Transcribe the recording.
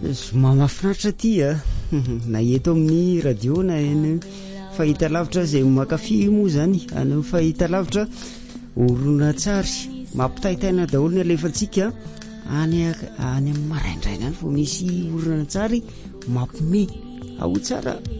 Mahafinaritra ty a na eto amin'ny radio na eny fahita lavitra zay makafy moa zany any fahita lavitra horonan-tsary mampitaitaina daholo ny alefantsika any maraindraina any fo misy horonan-tsary mampime ao tsara